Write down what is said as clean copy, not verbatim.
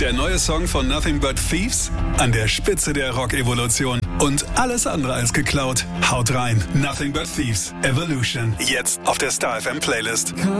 Der neue Song von Nothing But Thieves, an der Spitze der Rock-Evolution. Und alles andere als geklaut. Haut rein. Nothing But Thieves. Evolution. Jetzt auf der Star FM Playlist.